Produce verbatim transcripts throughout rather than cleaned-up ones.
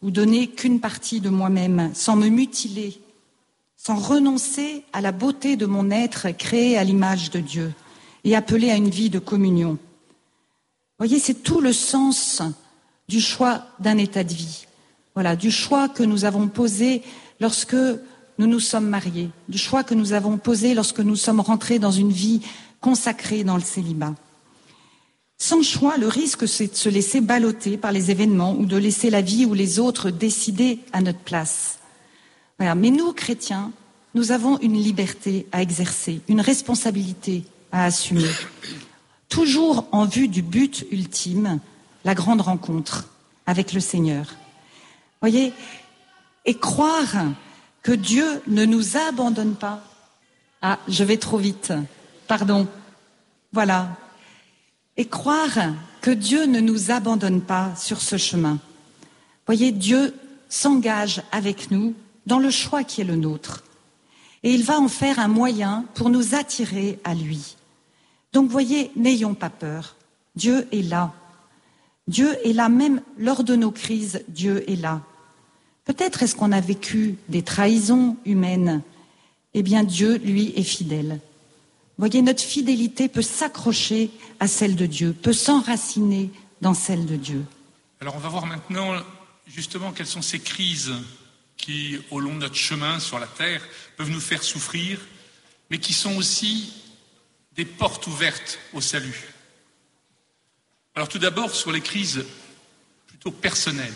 ou donner qu'une partie de moi-même, sans me mutiler, sans renoncer à la beauté de mon être créé à l'image de Dieu et appelé à une vie de communion. Vous voyez, c'est tout le sens du choix d'un état de vie. Voilà, du choix que nous avons posé lorsque nous nous sommes mariés, du choix que nous avons posé lorsque nous sommes rentrés dans une vie consacrée dans le célibat. Sans choix, le risque, c'est de se laisser balloter par les événements ou de laisser la vie ou les autres décider à notre place. Voilà. Mais nous, chrétiens, nous avons une liberté à exercer, une responsabilité à assumer, toujours en vue du but ultime, la grande rencontre avec le Seigneur. Voyez, et croire que Dieu ne nous abandonne pas. Ah, je vais trop vite, pardon. Voilà. Et croire que Dieu ne nous abandonne pas sur ce chemin. Voyez, Dieu s'engage avec nous dans le choix qui est le nôtre. Et il va en faire un moyen pour nous attirer à lui. Donc, voyez, n'ayons pas peur. Dieu est là. Dieu est là, même lors de nos crises, Dieu est là. Peut-être est-ce qu'on a vécu des trahisons humaines. Eh bien, Dieu, lui, est fidèle. Voyez, notre fidélité peut s'accrocher à celle de Dieu, peut s'enraciner dans celle de Dieu. Alors, on va voir maintenant, justement, quelles sont ces crises qui, au long de notre chemin sur la terre, peuvent nous faire souffrir, mais qui sont aussi des portes ouvertes au salut. Alors, tout d'abord, sur les crises plutôt personnelles.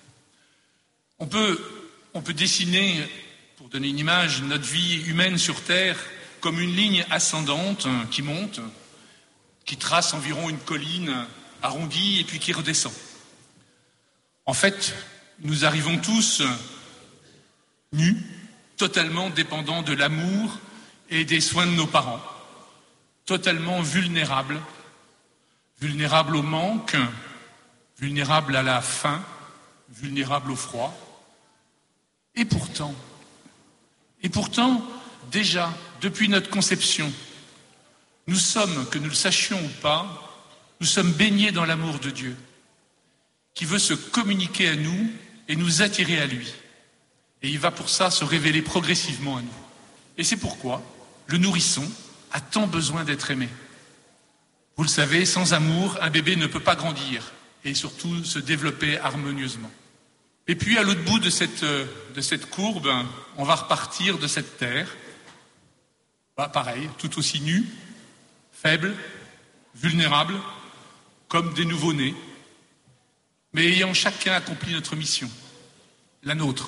On peut, on peut dessiner, pour donner une image, notre vie humaine sur terre comme une ligne ascendante qui monte, qui trace environ une colline arrondie et puis qui redescend. En fait, nous arrivons tous nus, totalement dépendants de l'amour et des soins de nos parents, totalement vulnérables, vulnérables au manque, vulnérables à la faim, vulnérables au froid. Et pourtant, et pourtant, déjà, depuis notre conception, nous sommes, que nous le sachions ou pas, nous sommes baignés dans l'amour de Dieu, qui veut se communiquer à nous et nous attirer à lui. Et il va pour ça se révéler progressivement à nous. Et c'est pourquoi le nourrisson a tant besoin d'être aimé. Vous le savez, sans amour, un bébé ne peut pas grandir et surtout se développer harmonieusement. Et puis, à l'autre bout de cette, de cette courbe, on va repartir de cette terre, bah, pareil, tout aussi nus, faibles, vulnérables, comme des nouveau-nés, mais ayant chacun accompli notre mission, la nôtre.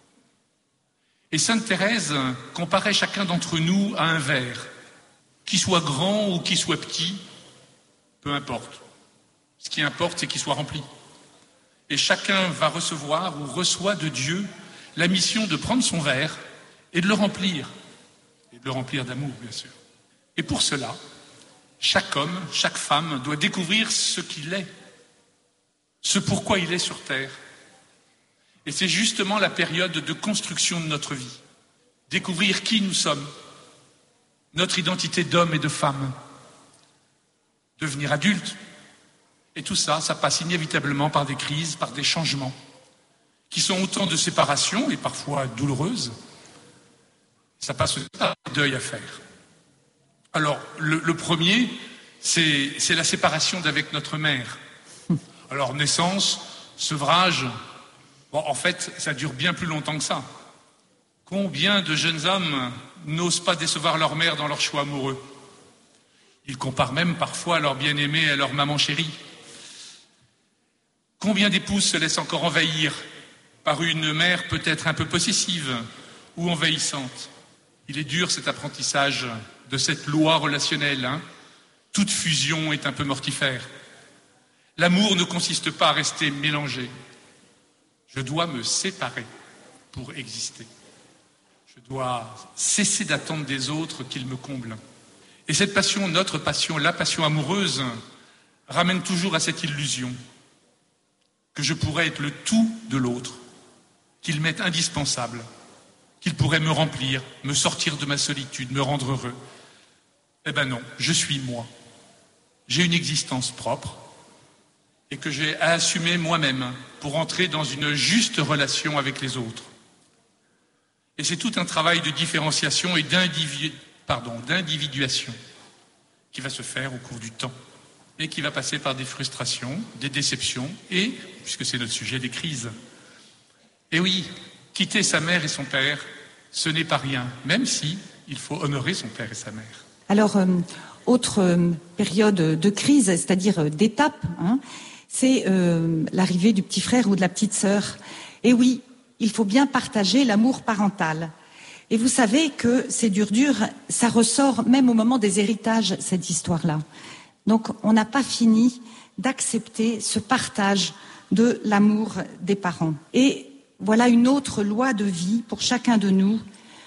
Et Sainte Thérèse comparait chacun d'entre nous à un verre, qu'il soit grand ou qu'il soit petit, peu importe. Ce qui importe, c'est qu'il soit rempli. Et chacun va recevoir ou reçoit de Dieu la mission de prendre son verre et de le remplir. Et de le remplir d'amour, bien sûr. Et pour cela, chaque homme, chaque femme doit découvrir ce qu'il est, ce pourquoi il est sur terre. Et c'est justement la période de construction de notre vie. Découvrir qui nous sommes, notre identité d'homme et de femme, devenir adulte. Et tout ça, ça passe inévitablement par des crises, par des changements, qui sont autant de séparations, et parfois douloureuses. Ça passe aussi par un deuil à faire. Alors, le, le premier, c'est, c'est la séparation d'avec notre mère. Alors, naissance, sevrage, bon, en fait, ça dure bien plus longtemps que ça. Combien de jeunes hommes n'osent pas décevoir leur mère dans leur choix amoureux? Ils comparent même parfois leur bien-aimée à leur maman chérie. Combien d'épouses se laissent encore envahir par une mère peut-être un peu possessive ou envahissante? Il est dur cet apprentissage de cette loi relationnelle. Hein. Toute fusion est un peu mortifère. L'amour ne consiste pas à rester mélangé. Je dois me séparer pour exister. Je dois cesser d'attendre des autres qu'ils me comblent. Et cette passion, notre passion, la passion amoureuse, ramène toujours à cette illusion que je pourrais être le tout de l'autre, qu'il m'est indispensable, qu'il pourrait me remplir, me sortir de ma solitude, me rendre heureux. Eh ben non, je suis moi. J'ai une existence propre et que j'ai à assumer moi-même pour entrer dans une juste relation avec les autres. Et c'est tout un travail de différenciation et d'individu... Pardon, d'individuation qui va se faire au cours du temps et qui va passer par des frustrations, des déceptions et, puisque c'est notre sujet, des crises. Et oui, quitter sa mère et son père, ce n'est pas rien, même si il faut honorer son père et sa mère. Alors, euh, autre euh, période de crise, c'est-à-dire euh, d'étape, hein, c'est euh, l'arrivée du petit frère ou de la petite sœur. Et oui, il faut bien partager l'amour parental. Et vous savez que c'est dur dur, ça ressort même au moment des héritages, cette histoire-là. Donc, on n'a pas fini d'accepter ce partage de l'amour des parents. Et voilà une autre loi de vie pour chacun de nous.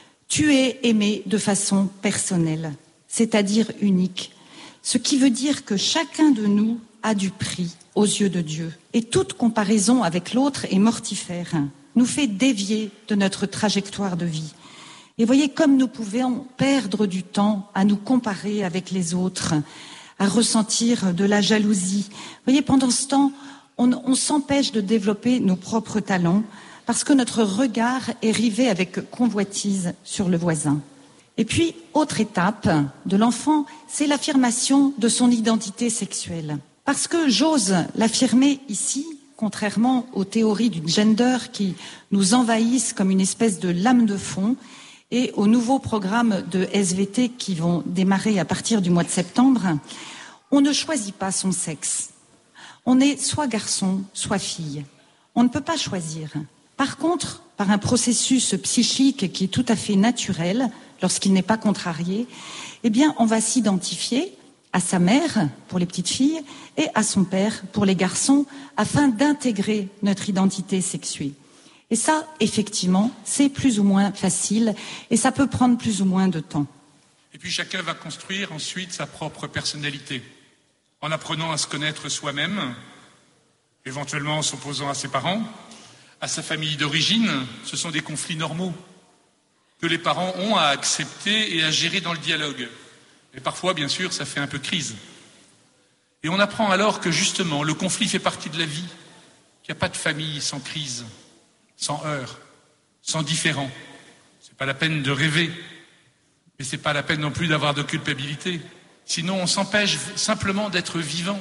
Tu es aimé de façon personnelle, c'est-à-dire unique. Ce qui veut dire que chacun de nous a du prix aux yeux de Dieu. Et toute comparaison avec l'autre est mortifère, nous fait dévier de notre trajectoire de vie. Et voyez comme nous pouvons perdre du temps à nous comparer avec les autres, à ressentir de la jalousie. Vous voyez, pendant ce temps, on, on s'empêche de développer nos propres talents parce que notre regard est rivé avec convoitise sur le voisin. Et puis, autre étape de l'enfant, c'est l'affirmation de son identité sexuelle. Parce que j'ose l'affirmer ici, contrairement aux théories du gender qui nous envahissent comme une espèce de lame de fond, et aux nouveaux programmes de S V T qui vont démarrer à partir du mois de septembre, on ne choisit pas son sexe. On est soit garçon, soit fille. On ne peut pas choisir. Par contre, par un processus psychique qui est tout à fait naturel, lorsqu'il n'est pas contrarié, eh bien, on va s'identifier à sa mère pour les petites filles et à son père pour les garçons afin d'intégrer notre identité sexuée. Et ça, effectivement, c'est plus ou moins facile et ça peut prendre plus ou moins de temps. Et puis chacun va construire ensuite sa propre personnalité, en apprenant à se connaître soi-même, éventuellement en s'opposant à ses parents, à sa famille d'origine. Ce sont des conflits normaux que les parents ont à accepter et à gérer dans le dialogue. Et parfois, bien sûr, ça fait un peu crise. Et on apprend alors que justement, le conflit fait partie de la vie, qu'il n'y a pas de famille sans crise, sans heurts, sans différends. C'est pas la peine de rêver, mais c'est pas la peine non plus d'avoir de culpabilité. Sinon, on s'empêche simplement d'être vivant.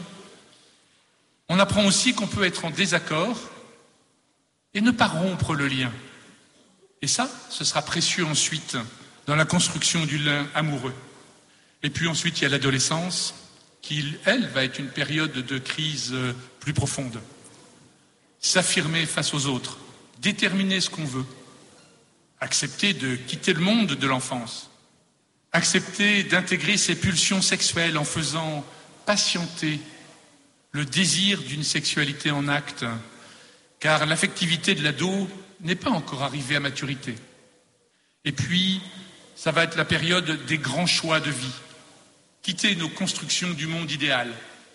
On apprend aussi qu'on peut être en désaccord et ne pas rompre le lien. Et ça, ce sera précieux ensuite dans la construction du lien amoureux. Et puis ensuite, il y a l'adolescence, qui, elle, va être une période de crise plus profonde. S'affirmer face aux autres, déterminer ce qu'on veut, accepter de quitter le monde de l'enfance, accepter d'intégrer ses pulsions sexuelles en faisant patienter le désir d'une sexualité en acte, car l'affectivité de l'ado n'est pas encore arrivée à maturité. Et puis, ça va être la période des grands choix de vie. Quitter nos constructions du monde idéal,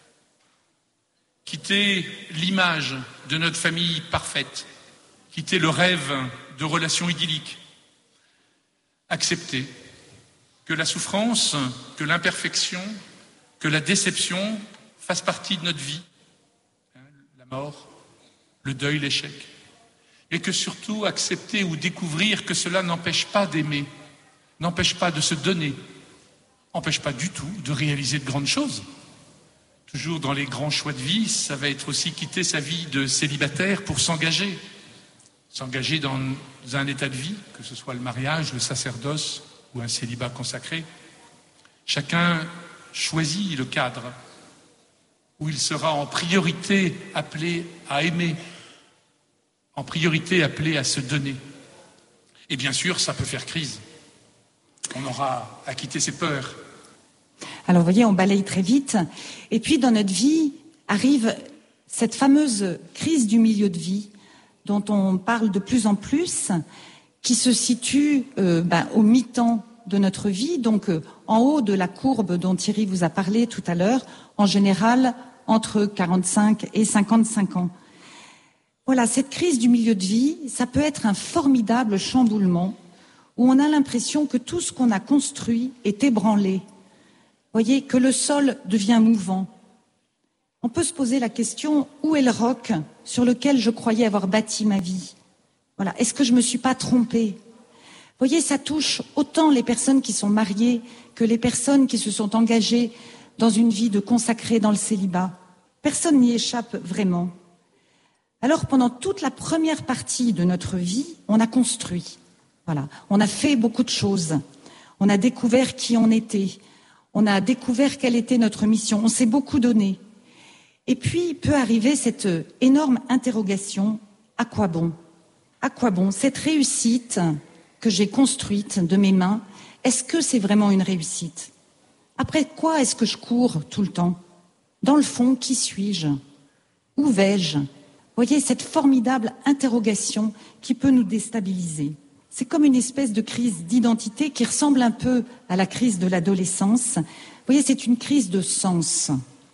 quitter l'image de notre famille parfaite, quitter le rêve de relations idylliques, accepter que la souffrance, que l'imperfection, que la déception fassent partie de notre vie, la mort, le deuil, l'échec, et que surtout accepter ou découvrir que cela n'empêche pas d'aimer, n'empêche pas de se donner, n'empêche pas du tout de réaliser de grandes choses. Toujours dans les grands choix de vie, ça va être aussi quitter sa vie de célibataire pour s'engager. S'engager dans un état de vie, que ce soit le mariage, le sacerdoce ou un célibat consacré. Chacun choisit le cadre où il sera en priorité appelé à aimer, en priorité appelé à se donner. Et bien sûr, ça peut faire crise. On aura à quitter ses peurs. Alors, vous voyez, on balaye très vite. Et puis, dans notre vie, arrive cette fameuse crise du milieu de vie dont on parle de plus en plus, qui se situe euh, ben, au mi-temps de notre vie, donc euh, en haut de la courbe dont Thierry vous a parlé tout à l'heure, en général entre quarante-cinq et cinquante-cinq ans. Voilà, cette crise du milieu de vie, ça peut être un formidable chamboulement où on a l'impression que tout ce qu'on a construit est ébranlé. Vous voyez, que le sol devient mouvant. On peut se poser la question, où est le roc sur lequel je croyais avoir bâti ma vie? Voilà. Est-ce que je ne me suis pas trompée? Vous voyez, ça touche autant les personnes qui sont mariées que les personnes qui se sont engagées dans une vie de consacrée dans le célibat. Personne n'y échappe vraiment. Alors, pendant toute la première partie de notre vie, on a construit. Voilà. On a fait beaucoup de choses. On a découvert qui on était. On a découvert quelle était notre mission. On s'est beaucoup donné. Et puis, peut arriver cette énorme interrogation, à quoi bon? À quoi bon? Cette réussite que j'ai construite de mes mains, est-ce que c'est vraiment une réussite? Après quoi est-ce que je cours tout le temps? Dans le fond, qui suis-je? Où vais-je? Vous voyez, cette formidable interrogation qui peut nous déstabiliser. C'est comme une espèce de crise d'identité qui ressemble un peu à la crise de l'adolescence. Vous voyez, c'est une crise de sens.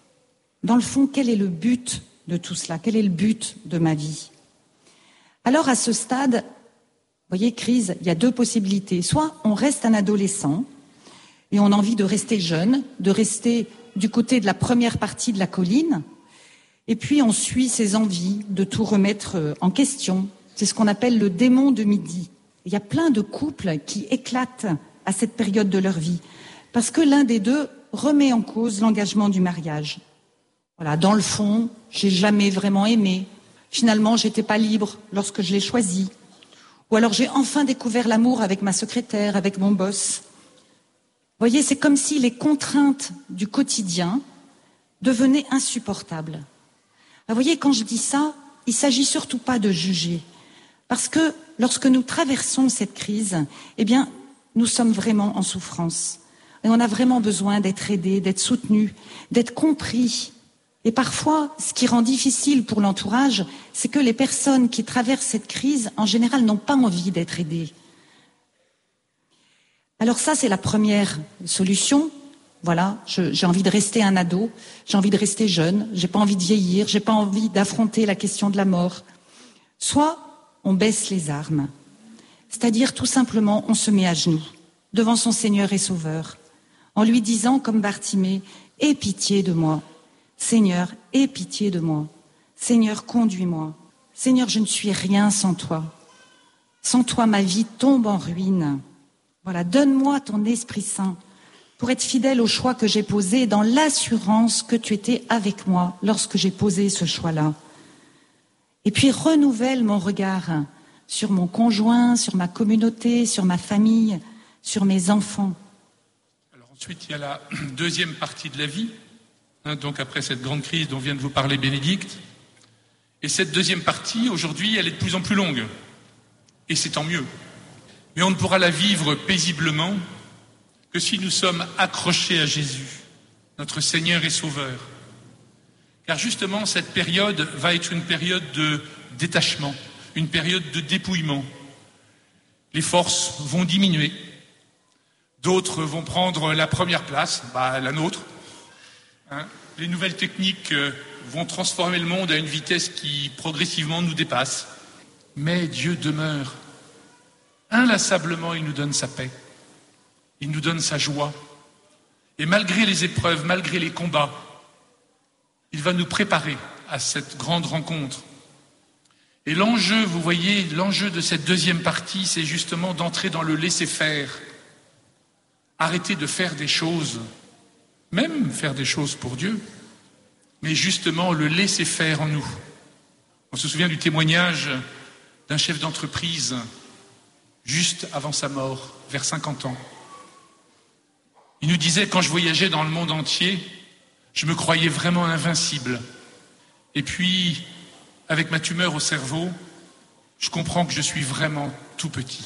Dans le fond, quel est le but de tout cela? Quel est le but de ma vie? Alors, à ce stade, vous voyez, crise, il y a deux possibilités. Soit on reste un adolescent et on a envie de rester jeune, de rester du côté de la première partie de la colline, et puis on suit ses envies de tout remettre en question. C'est ce qu'on appelle le démon de midi. Il y a plein de couples qui éclatent à cette période de leur vie, parce que l'un des deux remet en cause l'engagement du mariage. Voilà, dans le fond, j'ai jamais vraiment aimé. Finalement, j'étais pas libre lorsque je l'ai choisi. Ou alors j'ai enfin découvert l'amour avec ma secrétaire, avec mon boss. Vous voyez, c'est comme si les contraintes du quotidien devenaient insupportables. Vous voyez, quand je dis ça, il ne s'agit surtout pas de juger. Parce que lorsque nous traversons cette crise, eh bien, nous sommes vraiment en souffrance. Et on a vraiment besoin d'être aidés, d'être soutenus, d'être compris. Et parfois, ce qui rend difficile pour l'entourage, c'est que les personnes qui traversent cette crise, en général, n'ont pas envie d'être aidées. Alors ça, c'est la première solution. Voilà, je, j'ai envie de rester un ado, j'ai envie de rester jeune, j'ai pas envie de vieillir, j'ai pas envie d'affronter la question de la mort. Soit on baisse les armes, c'est-à-dire tout simplement on se met à genoux devant son Seigneur et Sauveur, en lui disant comme Bartimée, « Aie pitié de moi, Seigneur, aie pitié de moi, Seigneur, conduis-moi, Seigneur, je ne suis rien sans toi, sans toi ma vie tombe en ruine. Voilà, donne-moi ton Esprit Saint, pour être fidèle au choix que j'ai posé, dans l'assurance que tu étais avec moi lorsque j'ai posé ce choix-là. Et puis renouvelle mon regard sur mon conjoint, sur ma communauté, sur ma famille, sur mes enfants. » Alors ensuite, il y a la deuxième partie de la vie, hein, donc après cette grande crise dont vient de vous parler Bénédicte. Et cette deuxième partie, aujourd'hui, elle est de plus en plus longue. Et c'est tant mieux. Mais on ne pourra la vivre paisiblement que si nous sommes accrochés à Jésus, notre Seigneur et Sauveur. Car justement, cette période va être une période de détachement, une période de dépouillement. Les forces vont diminuer, d'autres vont prendre la première place, bah, la nôtre. Hein. Les nouvelles techniques vont transformer le monde à une vitesse qui progressivement nous dépasse. Mais Dieu demeure. Inlassablement, il nous donne sa paix. Il nous donne sa joie. Et malgré les épreuves, malgré les combats, il va nous préparer à cette grande rencontre. Et l'enjeu, vous voyez, l'enjeu de cette deuxième partie, c'est justement d'entrer dans le laisser-faire. Arrêter de faire des choses, même faire des choses pour Dieu, mais justement le laisser-faire en nous. On se souvient du témoignage d'un chef d'entreprise juste avant sa mort, vers cinquante ans. Il nous disait, quand je voyageais dans le monde entier, je me croyais vraiment invincible. Et puis, avec ma tumeur au cerveau, je comprends que je suis vraiment tout petit.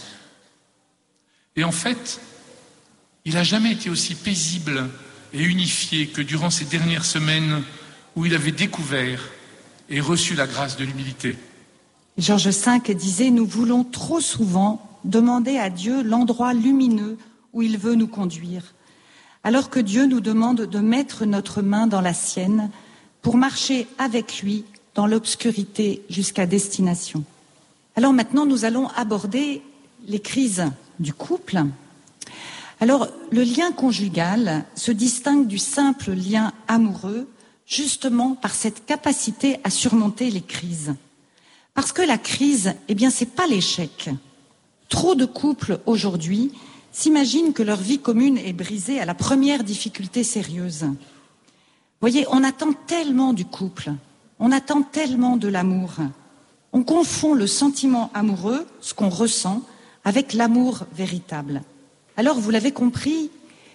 Et en fait, il n'a jamais été aussi paisible et unifié que durant ces dernières semaines où il avait découvert et reçu la grâce de l'humilité. Georges cinq disait, nous voulons trop souvent demander à Dieu l'endroit lumineux où il veut nous conduire, alors que Dieu nous demande de mettre notre main dans la sienne pour marcher avec lui dans l'obscurité jusqu'à destination. Alors maintenant, nous allons aborder les crises du couple. Alors, le lien conjugal se distingue du simple lien amoureux justement par cette capacité à surmonter les crises. Parce que la crise, eh bien, c'est pas l'échec. Trop de couples aujourd'hui s'imaginent que leur vie commune est brisée à la première difficulté sérieuse. Vous voyez, on attend tellement du couple, on attend tellement de l'amour. On confond le sentiment amoureux, ce qu'on ressent, avec l'amour véritable. Alors, vous l'avez compris,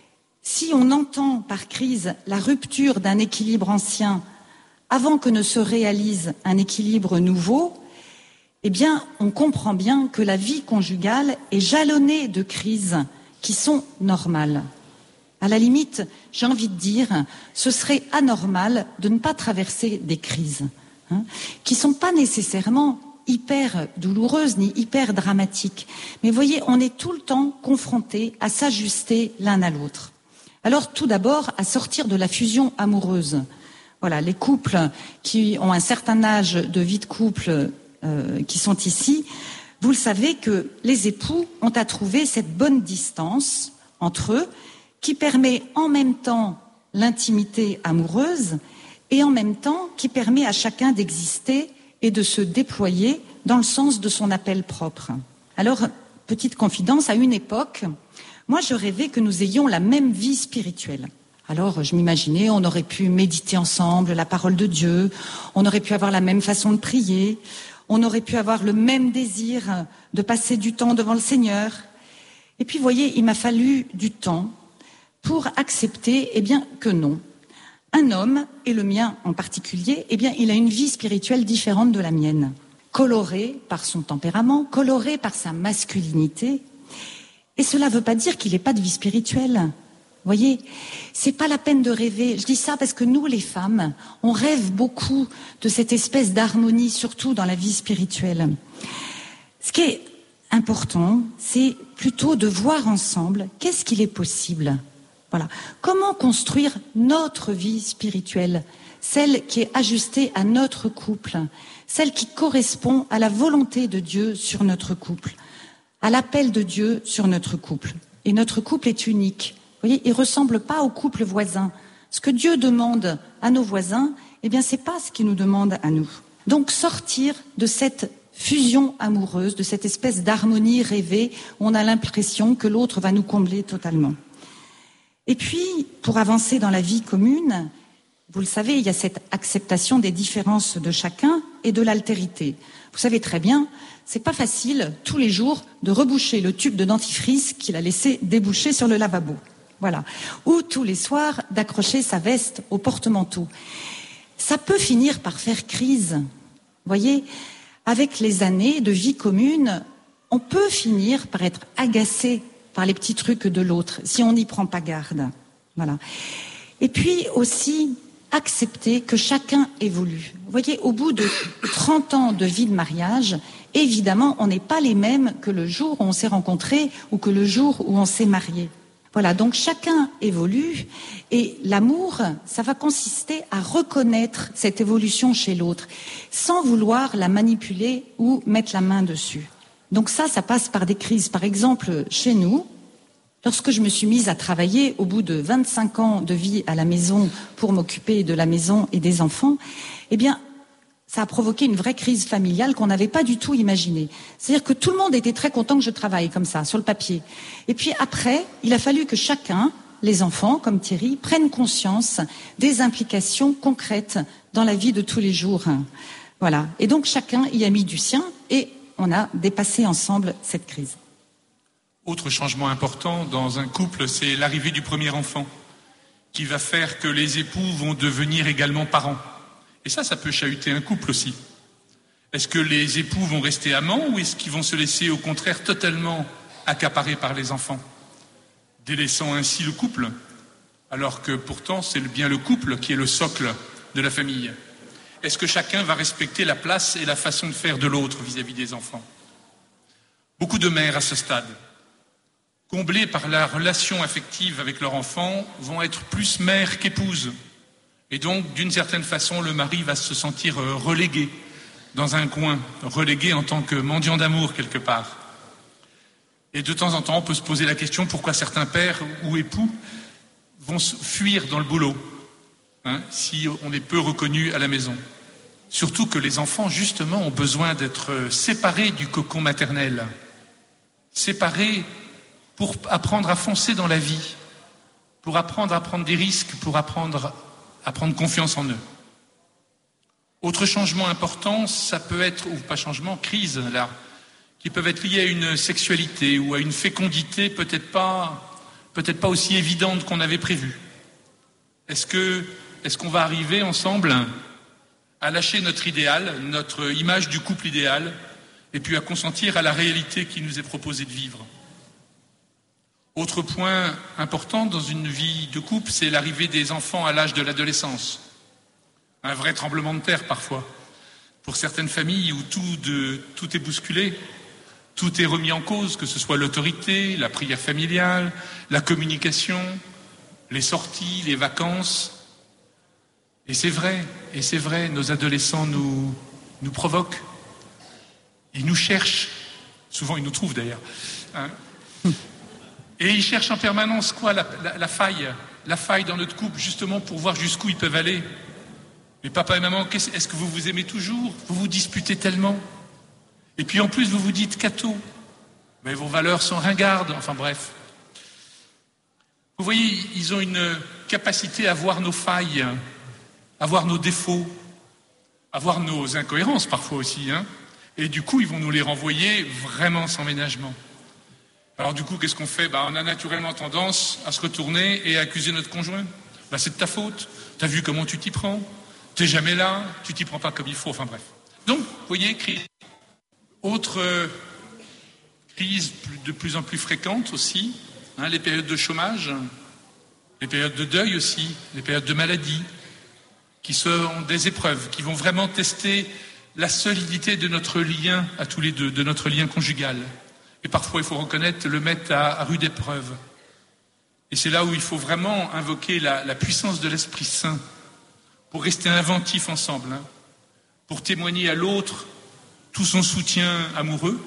si on entend par crise la rupture d'un équilibre ancien avant que ne se réalise un équilibre nouveau, eh bien, on comprend bien que la vie conjugale est jalonnée de crises qui sont normales. À la limite, j'ai envie de dire, ce serait anormal de ne pas traverser des crises, hein, qui ne sont pas nécessairement hyper douloureuses ni hyper dramatiques. Mais voyez, on est tout le temps confronté à s'ajuster l'un à l'autre. Alors, tout d'abord, à sortir de la fusion amoureuse. Voilà, les couples qui ont un certain âge de vie de couple euh, qui sont ici, vous le savez que les époux ont à trouver cette bonne distance entre eux qui permet en même temps l'intimité amoureuse et en même temps qui permet à chacun d'exister et de se déployer dans le sens de son appel propre. Alors, petite confidence, à une époque, moi je rêvais que nous ayons la même vie spirituelle. Alors, je m'imaginais, on aurait pu méditer ensemble la parole de Dieu, on aurait pu avoir la même façon de prier, on aurait pu avoir le même désir de passer du temps devant le Seigneur. Et puis, vous voyez, il m'a fallu du temps pour accepter, eh bien, que non. Un homme, et le mien en particulier, eh bien, il a une vie spirituelle différente de la mienne. Coloré par son tempérament, coloré par sa masculinité. Et cela ne veut pas dire qu'il n'ait pas de vie spirituelle. Vous voyez, c'est pas la peine de rêver. Je dis ça parce que nous, les femmes, on rêve beaucoup de cette espèce d'harmonie, surtout dans la vie spirituelle. Ce qui est important, c'est plutôt de voir ensemble qu'est-ce qu'il est possible. Voilà. Comment construire notre vie spirituelle, celle qui est ajustée à notre couple, celle qui correspond à la volonté de Dieu sur notre couple, à l'appel de Dieu sur notre couple. Et notre couple est unique. Vous voyez, il ne ressemble pas au couple voisin. Ce que Dieu demande à nos voisins, eh bien, ce n'est pas ce qu'il nous demande à nous. Donc, sortir de cette fusion amoureuse, de cette espèce d'harmonie rêvée où on a l'impression que l'autre va nous combler totalement. Et puis, pour avancer dans la vie commune, vous le savez, il y a cette acceptation des différences de chacun et de l'altérité. Vous savez très bien, c'est pas facile tous les jours de reboucher le tube de dentifrice qu'il a laissé déboucher sur le lavabo. Voilà. Ou tous les soirs d'accrocher sa veste au porte-manteau. Ça peut finir par faire crise. Vous voyez, avec les années de vie commune, on peut finir par être agacé par les petits trucs de l'autre, si on n'y prend pas garde. Voilà. Et puis aussi, accepter que chacun évolue. Vous voyez, au bout de trente ans de vie de mariage, évidemment, on n'est pas les mêmes que le jour où on s'est rencontrés ou que le jour où on s'est marié. Voilà, donc chacun évolue et l'amour, ça va consister à reconnaître cette évolution chez l'autre, sans vouloir la manipuler ou mettre la main dessus. Donc ça, ça passe par des crises. Par exemple, chez nous, lorsque je me suis mise à travailler au bout de vingt-cinq ans de vie à la maison pour m'occuper de la maison et des enfants, eh bien, ça a provoqué une vraie crise familiale qu'on n'avait pas du tout imaginée. C'est-à-dire que tout le monde était très content que je travaille comme ça, sur le papier. Et puis après, il a fallu que chacun, les enfants comme Thierry, prennent conscience des implications concrètes dans la vie de tous les jours. Voilà. Et donc chacun y a mis du sien et on a dépassé ensemble cette crise. Autre changement important dans un couple, c'est l'arrivée du premier enfant, qui va faire que les époux vont devenir également parents. Et ça, ça peut chahuter un couple aussi. Est-ce que les époux vont rester amants ou est-ce qu'ils vont se laisser au contraire totalement accaparés par les enfants, délaissant ainsi le couple, alors que pourtant c'est bien le couple qui est le socle de la famille? Est-ce que chacun va respecter la place et la façon de faire de l'autre vis-à-vis des enfants? Beaucoup de mères à ce stade, comblées par la relation affective avec leur enfant, vont être plus mères qu'épouses. Et donc, d'une certaine façon, le mari va se sentir relégué dans un coin, relégué en tant que mendiant d'amour quelque part. Et de temps en temps, on peut se poser la question pourquoi certains pères ou époux vont fuir dans le boulot, hein, si on est peu reconnu à la maison. Surtout que les enfants, justement, ont besoin d'être séparés du cocon maternel, séparés pour apprendre à foncer dans la vie, pour apprendre à prendre des risques, pour apprendre à prendre confiance en eux. Autre changement important, ça peut être, ou pas changement, crise, là, qui peuvent être liés à une sexualité ou à une fécondité peut-être pas, peut-être pas aussi évidente qu'on avait prévu. Est-ce que, est-ce qu'on va arriver ensemble à lâcher notre idéal, notre image du couple idéal, et puis à consentir à la réalité qui nous est proposée de vivre? Autre point important dans une vie de couple, c'est l'arrivée des enfants à l'âge de l'adolescence. Un vrai tremblement de terre parfois. Pour certaines familles où tout, de, tout est bousculé, tout est remis en cause, que ce soit l'autorité, la prière familiale, la communication, les sorties, les vacances. Et c'est vrai, et c'est vrai, nos adolescents nous, nous provoquent. Ils nous cherchent. Souvent, ils nous trouvent d'ailleurs. Hein. Et ils cherchent en permanence quoi, la, la, la faille, la faille dans notre couple, justement pour voir jusqu'où ils peuvent aller. Mais papa et maman, est-ce que vous vous aimez toujours? Vous vous disputez tellement. Et puis en plus, vous vous dites catho. Mais vos valeurs sont ringardes. Enfin bref. Vous voyez, ils ont une capacité à voir nos failles, à voir nos défauts, à voir nos incohérences parfois aussi. Hein. Et du coup, ils vont nous les renvoyer vraiment sans ménagement. Alors du coup, qu'est-ce qu'on fait? Bah, on a naturellement tendance à se retourner et à accuser notre conjoint. Bah, c'est de ta faute. T'as vu comment tu t'y prends? T'es jamais là, tu t'y prends pas comme il faut. Enfin bref. Donc, vous voyez, crise. Autre euh, crise de plus en plus fréquente aussi, hein, les périodes de chômage, les périodes de deuil aussi, les périodes de maladie, qui sont des épreuves, qui vont vraiment tester la solidité de notre lien à tous les deux, de notre lien conjugal. Et parfois, il faut reconnaître, le mettre à, à rude épreuve. Et c'est là où il faut vraiment invoquer la, la puissance de l'Esprit Saint pour rester inventif ensemble, hein, pour témoigner à l'autre tout son soutien amoureux,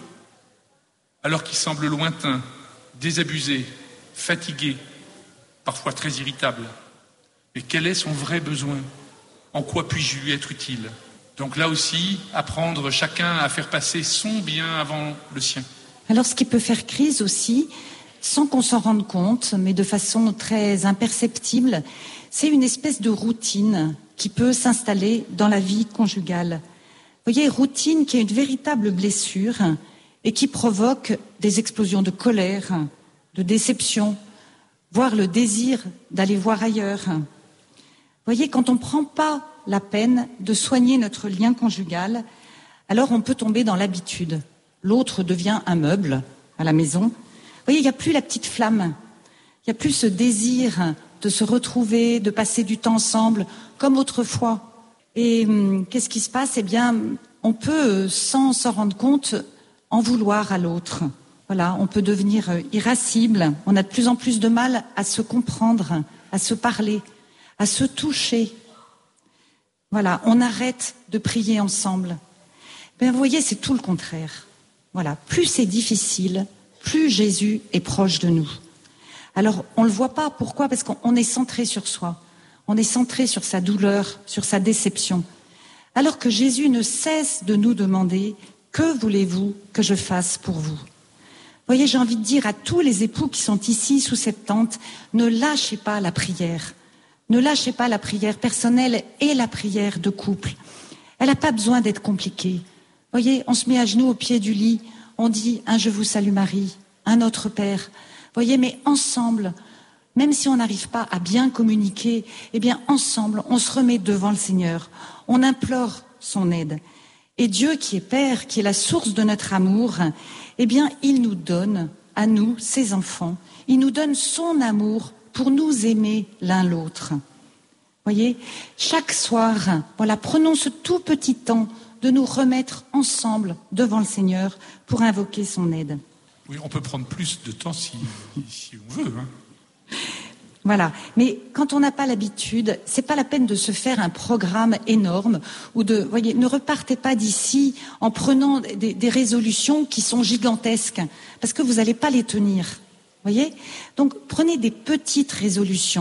alors qu'il semble lointain, désabusé, fatigué, parfois très irritable. Mais quel est son vrai besoin? En quoi puis-je lui être utile? Donc là aussi, apprendre chacun à faire passer son bien avant le sien. Alors ce qui peut faire crise aussi, sans qu'on s'en rende compte, mais de façon très imperceptible, c'est une espèce de routine qui peut s'installer dans la vie conjugale. Vous voyez, routine qui est une véritable blessure et qui provoque des explosions de colère, de déception, voire le désir d'aller voir ailleurs. Vous voyez, quand on ne prend pas la peine de soigner notre lien conjugal, alors on peut tomber dans l'habitude. L'autre devient un meuble à la maison. Vous voyez, il n'y a plus la petite flamme, il n'y a plus ce désir de se retrouver, de passer du temps ensemble, comme autrefois. Et hum, qu'est-ce qui se passe? Eh bien, on peut, sans s'en rendre compte, en vouloir à l'autre. Voilà, on peut devenir irascible. On a de plus en plus de mal à se comprendre, à se parler, à se toucher. Voilà, on arrête de prier ensemble. Ben, vous voyez, c'est tout le contraire. Voilà, plus c'est difficile, plus Jésus est proche de nous. Alors, on ne le voit pas. Pourquoi? Parce qu'on est centré sur soi. On est centré sur sa douleur, sur sa déception. Alors que Jésus ne cesse de nous demander « Que voulez-vous que je fasse pour vous ?» Vous voyez, j'ai envie de dire à tous les époux qui sont ici sous cette tente, ne lâchez pas la prière. Ne lâchez pas la prière personnelle et la prière de couple. Elle n'a pas besoin d'être compliquée. Vous voyez, on se met à genoux au pied du lit, on dit « Un je vous salue Marie », un Notre Père. Vous voyez, mais ensemble, même si on n'arrive pas à bien communiquer, eh bien ensemble, on se remet devant le Seigneur. On implore son aide. Et Dieu qui est Père, qui est la source de notre amour, eh bien, il nous donne, à nous, ses enfants, il nous donne son amour pour nous aimer l'un l'autre. Voyez, chaque soir, voilà, prenons ce tout petit temps de nous remettre ensemble devant le Seigneur pour invoquer son aide. Oui, on peut prendre plus de temps si, si on veut. Hein. Voilà. Mais quand on n'a pas l'habitude, c'est pas la peine de se faire un programme énorme ou de, voyez, ne repartez pas d'ici en prenant des, des résolutions qui sont gigantesques parce que vous n'allez pas les tenir. Voyez? Donc, prenez des petites résolutions,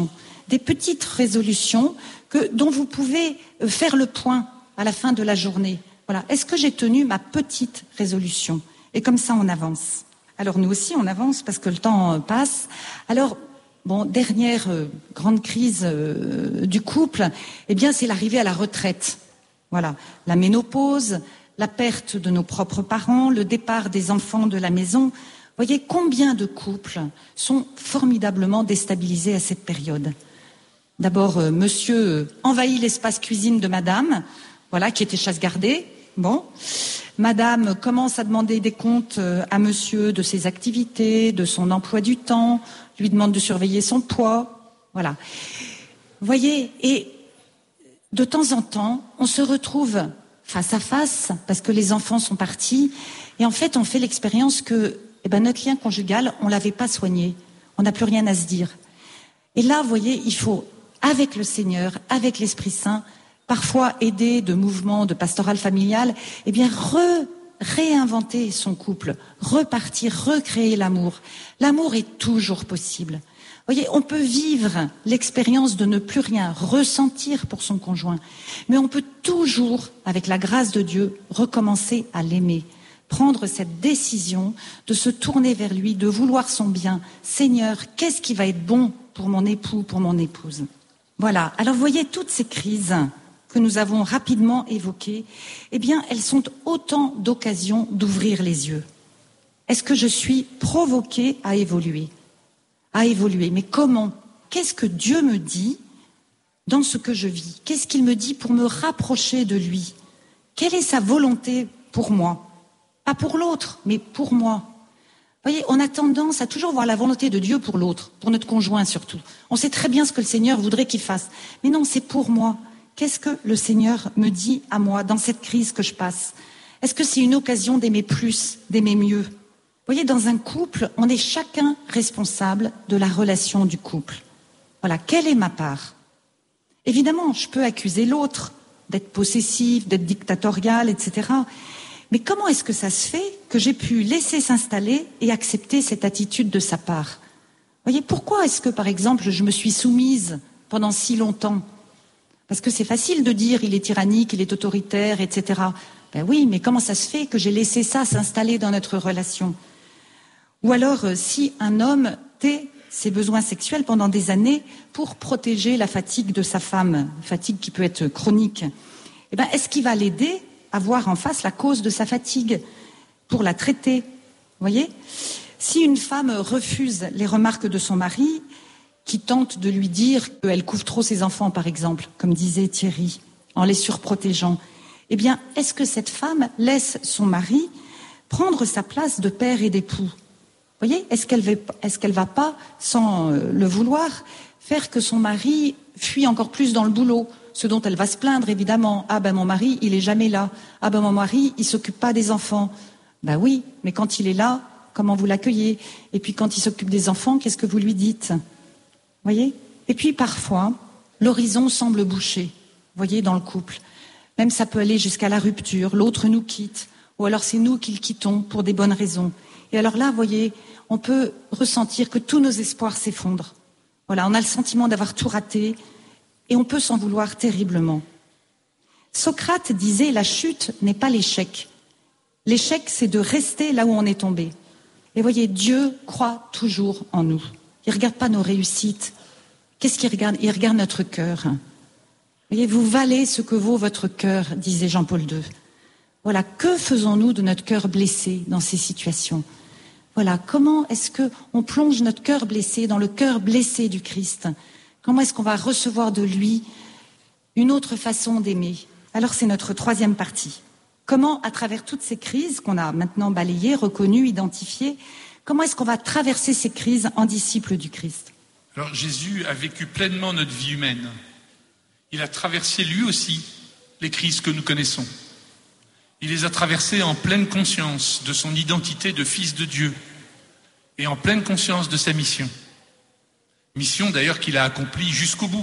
des petites résolutions que, dont vous pouvez faire le point à la fin de la journée. Voilà. Est-ce que j'ai tenu ma petite résolution? Et comme ça, on avance. Alors nous aussi, on avance parce que le temps passe. Alors, bon, dernière euh, grande crise euh, du couple, eh bien, c'est l'arrivée à la retraite. Voilà. La ménopause, la perte de nos propres parents, le départ des enfants de la maison. Voyez combien de couples sont formidablement déstabilisés à cette période. D'abord, euh, monsieur envahit l'espace cuisine de madame, voilà, qui était chasse gardée. Bon, madame commence à demander des comptes à monsieur de ses activités, de son emploi du temps, lui demande de surveiller son poids, voilà. Vous voyez, et de temps en temps, on se retrouve face à face, parce que les enfants sont partis, et en fait, on fait l'expérience que eh ben, notre lien conjugal, on ne l'avait pas soigné, on n'a plus rien à se dire. Et là, vous voyez, il faut, avec le Seigneur, avec l'Esprit Saint, parfois aidé de mouvements de pastoral familial, eh bien, re, réinventer son couple, repartir, recréer l'amour. L'amour est toujours possible. Vous voyez, on peut vivre l'expérience de ne plus rien ressentir pour son conjoint, mais on peut toujours, avec la grâce de Dieu, recommencer à l'aimer, prendre cette décision de se tourner vers lui, de vouloir son bien. Seigneur, qu'est-ce qui va être bon pour mon époux, pour mon épouse? Voilà. Alors, vous voyez, toutes ces crises que nous avons rapidement évoquées, eh bien, elles sont autant d'occasions d'ouvrir les yeux. Est-ce que je suis provoquée à évoluer? À évoluer. Mais comment? Qu'est-ce que Dieu me dit dans ce que je vis? Qu'est-ce qu'il me dit pour me rapprocher de lui? Quelle est sa volonté pour moi? Pas pour l'autre, mais pour moi. Vous voyez, on a tendance à toujours voir la volonté de Dieu pour l'autre, pour notre conjoint surtout. On sait très bien ce que le Seigneur voudrait qu'il fasse. Mais non, c'est pour moi. Qu'est-ce que le Seigneur me dit à moi dans cette crise que je passe? Est-ce que c'est une occasion d'aimer plus, d'aimer mieux? Vous voyez, dans un couple, on est chacun responsable de la relation du couple. Voilà, quelle est ma part? Évidemment, je peux accuser l'autre d'être possessif, d'être dictatorial, et cetera. Mais comment est-ce que ça se fait que j'ai pu laisser s'installer et accepter cette attitude de sa part? Vous voyez, pourquoi est-ce que, par exemple, je me suis soumise pendant si longtemps? Parce que c'est facile de dire il est tyrannique, il est autoritaire, et cetera. Ben oui, mais comment ça se fait que j'ai laissé ça s'installer dans notre relation? Ou alors, si un homme tait ses besoins sexuels pendant des années pour protéger la fatigue de sa femme, fatigue qui peut être chronique, eh ben, est-ce qu'il va l'aider à voir en face la cause de sa fatigue pour la traiter? Vous voyez? Si une femme refuse les remarques de son mari, qui tente de lui dire qu'elle couvre trop ses enfants, par exemple, comme disait Thierry, en les surprotégeant, eh bien, est-ce que cette femme laisse son mari prendre sa place de père et d'époux? Vous voyez, est-ce qu'elle va, est-ce qu'elle va pas, sans le vouloir, faire que son mari fuit encore plus dans le boulot? Ce dont elle va se plaindre, évidemment. Ah ben mon mari, il est jamais là. Ah ben mon mari, il s'occupe pas des enfants. Ben oui, mais quand il est là, comment vous l'accueillez? Et puis quand il s'occupe des enfants, qu'est-ce que vous lui dites? Voyez? Et puis parfois, l'horizon semble bouché, voyez, dans le couple. Même ça peut aller jusqu'à la rupture, l'autre nous quitte, ou alors c'est nous qui le quittons pour des bonnes raisons. Et alors là, voyez, on peut ressentir que tous nos espoirs s'effondrent. Voilà, on a le sentiment d'avoir tout raté, et on peut s'en vouloir terriblement. Socrate disait, la chute n'est pas l'échec. L'échec, c'est de rester là où on est tombé. Et voyez, Dieu croit toujours en nous. Il ne regarde pas nos réussites. Qu'est-ce qu'il regarde? Il regarde notre cœur. Voyez, vous valez ce que vaut votre cœur, disait Jean-Paul deux. Voilà, que faisons-nous de notre cœur blessé dans ces situations? Voilà, comment est-ce qu'on plonge notre cœur blessé dans le cœur blessé du Christ? Comment est-ce qu'on va recevoir de lui une autre façon d'aimer? Alors c'est notre troisième partie. Comment, à travers toutes ces crises qu'on a maintenant balayées, reconnues, identifiées, comment est-ce qu'on va traverser ces crises en disciples du Christ? Alors Jésus a vécu pleinement notre vie humaine. Il a traversé lui aussi les crises que nous connaissons. Il les a traversées en pleine conscience de son identité de fils de Dieu et en pleine conscience de sa mission. Mission d'ailleurs qu'il a accomplie jusqu'au bout,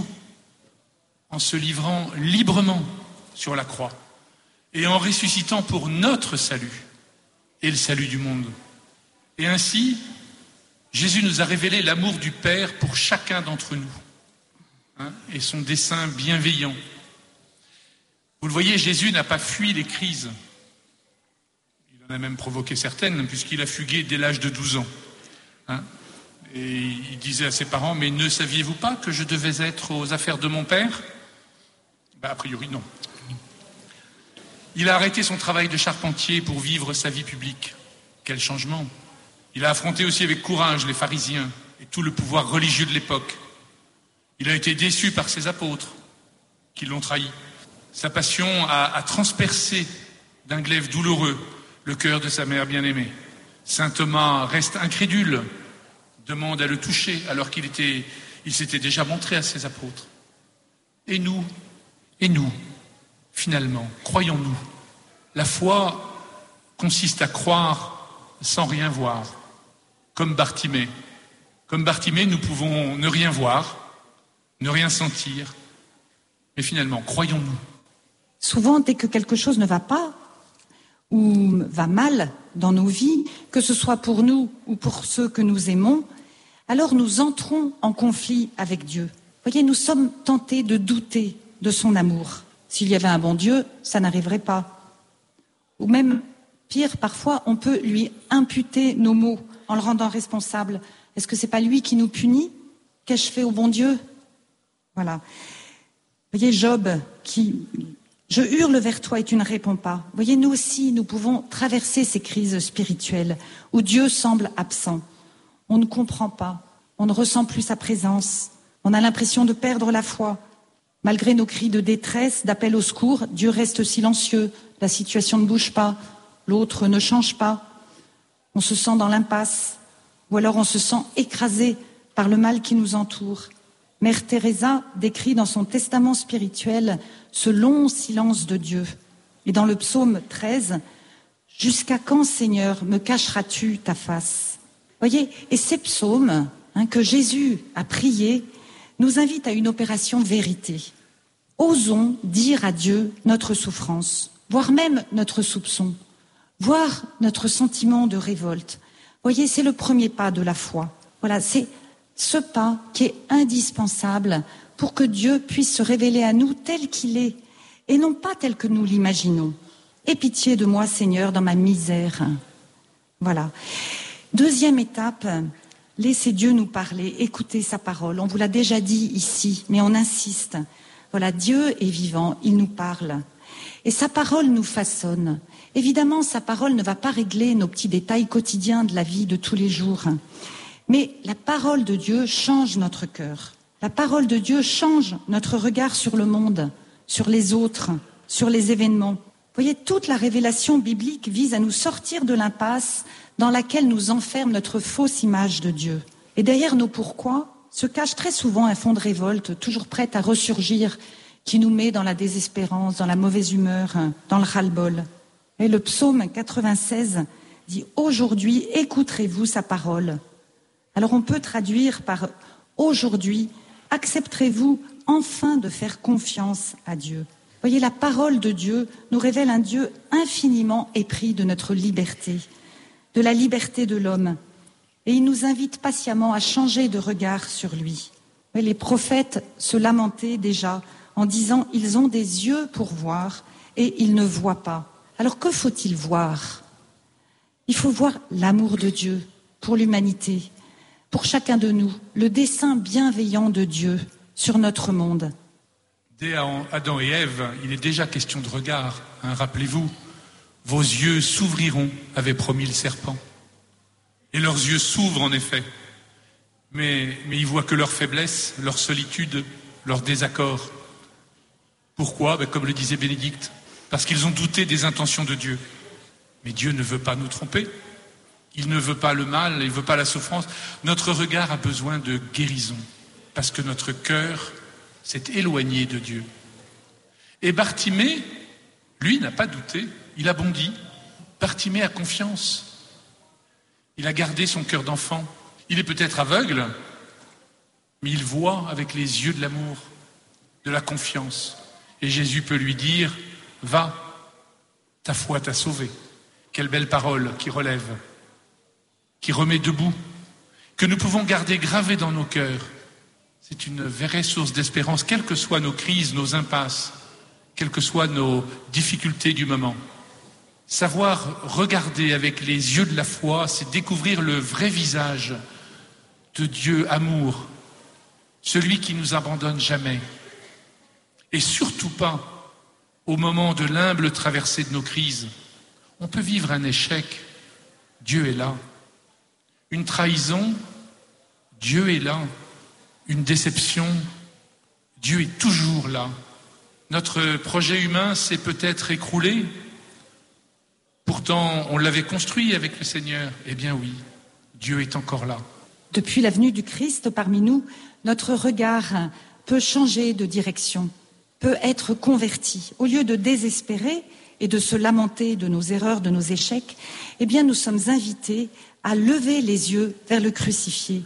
en se livrant librement sur la croix et en ressuscitant pour notre salut et le salut du monde. Et ainsi, Jésus nous a révélé l'amour du Père pour chacun d'entre nous. hein, et son dessein bienveillant. Vous le voyez, Jésus n'a pas fui les crises. Il en a même provoqué certaines, puisqu'il a fugué dès l'âge de douze ans. Hein, et il disait à ses parents, mais ne saviez-vous pas que je devais être aux affaires de mon père ? Ben, a priori, non. Il a arrêté son travail de charpentier pour vivre sa vie publique. Quel changement! Il a affronté aussi avec courage les pharisiens et tout le pouvoir religieux de l'époque. Il a été déçu par ses apôtres qui l'ont trahi. Sa passion a, a transpercé d'un glaive douloureux le cœur de sa mère bien-aimée. Saint Thomas reste incrédule, demande à le toucher alors qu'il était, il s'était déjà montré à ses apôtres. Et nous, et nous, finalement, croyons-nous. La foi consiste à croire sans rien voir, comme Bartimée. Comme Bartimée, nous pouvons ne rien voir, ne rien sentir, mais finalement, croyons-nous. Souvent, dès que quelque chose ne va pas ou va mal dans nos vies, que ce soit pour nous ou pour ceux que nous aimons, alors nous entrons en conflit avec Dieu. Vous voyez, nous sommes tentés de douter de son amour. S'il y avait un bon Dieu, ça n'arriverait pas. Ou même, pire, parfois, on peut lui imputer nos maux en le rendant responsable. Est-ce que c'est pas lui qui nous punit ? Qu'ai-je fait au bon Dieu ? Voilà. Vous voyez, Job, qui... Je hurle vers toi et tu ne réponds pas. Vous voyez, nous aussi, nous pouvons traverser ces crises spirituelles où Dieu semble absent. On ne comprend pas, on ne ressent plus sa présence, on a l'impression de perdre la foi. Malgré nos cris de détresse, d'appel au secours, Dieu reste silencieux, la situation ne bouge pas, l'autre ne change pas. On se sent dans l'impasse, ou alors on se sent écrasé par le mal qui nous entoure. Mère Teresa décrit dans son testament spirituel ce long silence de Dieu. Et dans le psaume treize, « Jusqu'à quand, Seigneur, me cacheras-tu ta face ?» Voyez, et ces psaumes hein, que Jésus a priés nous invitent à une opération vérité. Osons dire à Dieu notre souffrance, voire même notre soupçon, voire notre sentiment de révolte. Voyez, c'est le premier pas de la foi. Voilà, c'est ce pas qui est indispensable pour que Dieu puisse se révéler à nous tel qu'il est et non pas tel que nous l'imaginons. Aie pitié de moi, Seigneur, dans ma misère. Voilà. Deuxième étape, laissez Dieu nous parler, écoutez sa parole. On vous l'a déjà dit ici, mais on insiste. Voilà, Dieu est vivant, il nous parle. Et sa parole nous façonne. Évidemment, sa parole ne va pas régler nos petits détails quotidiens de la vie de tous les jours. Mais la parole de Dieu change notre cœur. La parole de Dieu change notre regard sur le monde, sur les autres, sur les événements. Vous voyez, toute la révélation biblique vise à nous sortir de l'impasse dans laquelle nous enferme notre fausse image de Dieu. Et derrière nos pourquoi se cache très souvent un fond de révolte, toujours prêt à ressurgir, qui nous met dans la désespérance, dans la mauvaise humeur, dans le ras-le-bol. Et le psaume quatre-vingt-seize dit « Aujourd'hui, écouterez-vous sa parole ?» Alors on peut traduire par « Aujourd'hui, accepterez-vous enfin de faire confiance à Dieu ?» Vous voyez, la parole de Dieu nous révèle un Dieu infiniment épris de notre liberté, de la liberté de l'homme. Et il nous invite patiemment à changer de regard sur lui. Mais les prophètes se lamentaient déjà en disant « Ils ont des yeux pour voir et ils ne voient pas ». Alors que faut-il voir ? Il faut voir l'amour de Dieu pour l'humanité, pour chacun de nous, le dessein bienveillant de Dieu sur notre monde. Dès Adam et Ève, il est déjà question de regard. Hein, rappelez-vous, vos yeux s'ouvriront, avait promis le serpent. Et leurs yeux s'ouvrent en effet. Mais, mais ils voient que leur faiblesse, leur solitude, leur désaccord. Pourquoi ? Ben, comme le disait Bénédicte, parce qu'ils ont douté des intentions de Dieu. Mais Dieu ne veut pas nous tromper. Il ne veut pas le mal, il ne veut pas la souffrance. Notre regard a besoin de guérison, parce que notre cœur s'est éloigné de Dieu. Et Bartimée, lui, n'a pas douté, il a bondi. Bartimée a confiance. Il a gardé son cœur d'enfant. Il est peut-être aveugle, mais il voit avec les yeux de l'amour, de la confiance. Et Jésus peut lui dire, « Va, ta foi t'a sauvé. » Quelle belle parole qui relève, qui remet debout, que nous pouvons garder gravée dans nos cœurs. c'est une vraie source d'espérance, quelles que soient nos crises, nos impasses, quelles que soient nos difficultés du moment. Savoir regarder avec les yeux de la foi, c'est découvrir le vrai visage de Dieu amour, celui qui ne nous abandonne jamais. Et surtout pas au moment de l'humble traversée de nos crises. On peut vivre un échec, Dieu est là. Une trahison, Dieu est là. Une déception, Dieu est toujours là. Notre projet humain s'est peut-être écroulé, pourtant on l'avait construit avec le Seigneur. Eh bien oui, Dieu est encore là. Depuis la venue du Christ parmi nous, notre regard peut changer de direction, peut être converti. Au lieu de désespérer et de se lamenter de nos erreurs, de nos échecs, eh bien nous sommes invités à lever les yeux vers le crucifié,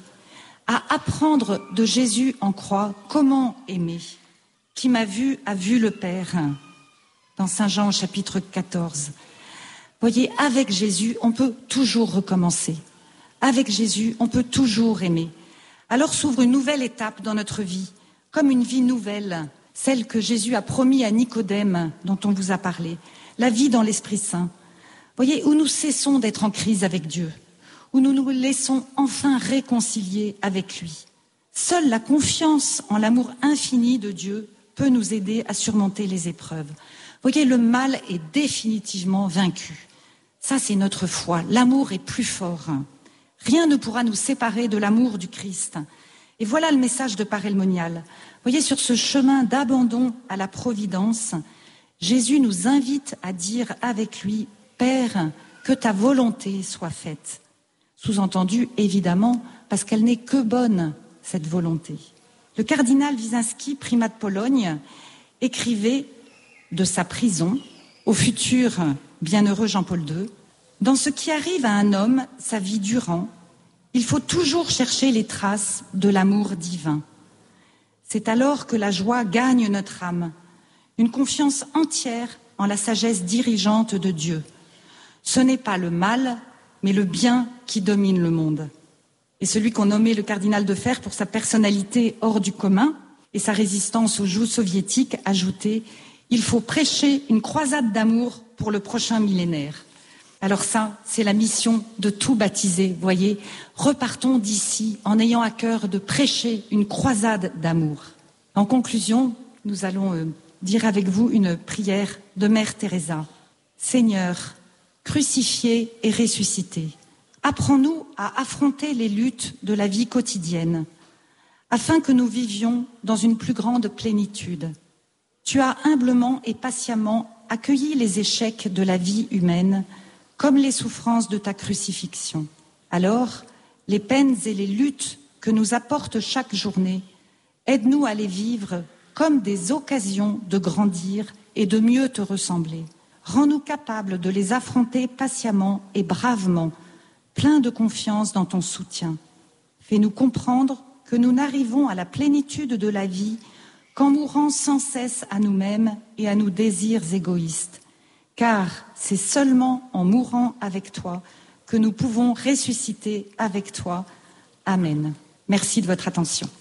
à apprendre de Jésus en croix comment aimer. Qui m'a vu a vu le Père, dans Saint Jean chapitre quatorze. Voyez, avec Jésus, on peut toujours recommencer. Avec Jésus, on peut toujours aimer. Alors s'ouvre une nouvelle étape dans notre vie, comme une vie nouvelle, celle que Jésus a promis à Nicodème, dont on vous a parlé, la vie dans l'Esprit Saint. Voyez, où nous cessons d'être en crise avec Dieu, où nous nous laissons enfin réconcilier avec lui. Seule la confiance en l'amour infini de Dieu peut nous aider à surmonter les épreuves. Voyez, le mal est définitivement vaincu. Ça, c'est notre foi. L'amour est plus fort. Rien ne pourra nous séparer de l'amour du Christ. Et voilà le message de Parelmonial. Voyez, sur ce chemin d'abandon à la providence, Jésus nous invite à dire avec lui, Père, que ta volonté soit faite. Sous-entendu, évidemment, parce qu'elle n'est que bonne, cette volonté. Le cardinal Wyszynski, primat de Pologne, écrivait de sa prison au futur bienheureux Jean-Paul deux, « Dans ce qui arrive à un homme, sa vie durant, il faut toujours chercher les traces de l'amour divin. C'est alors que la joie gagne notre âme, une confiance entière en la sagesse dirigeante de Dieu. Ce n'est pas le mal, mais le bien qui domine le monde. » Et celui qu'on nommait le cardinal de Fer pour sa personnalité hors du commun et sa résistance au joug soviétique ajoutait « Il faut prêcher une croisade d'amour pour le prochain millénaire. » Alors ça, c'est la mission de tout baptisé, voyez. Repartons d'ici en ayant à cœur de prêcher une croisade d'amour. En conclusion, nous allons euh, dire avec vous une prière de Mère Teresa. Seigneur, crucifié et ressuscité, apprends-nous à affronter les luttes de la vie quotidienne, afin que nous vivions dans une plus grande plénitude. Tu as humblement et patiemment accueilli les échecs de la vie humaine, comme les souffrances de ta crucifixion. Alors, les peines et les luttes que nous apporte chaque journée, aide-nous à les vivre comme des occasions de grandir et de mieux te ressembler. Rends-nous capables de les affronter patiemment et bravement, pleins de confiance dans ton soutien. Fais-nous comprendre que nous n'arrivons à la plénitude de la vie qu'en mourant sans cesse à nous-mêmes et à nos désirs égoïstes. Car c'est seulement en mourant avec toi que nous pouvons ressusciter avec toi. Amen. Merci de votre attention.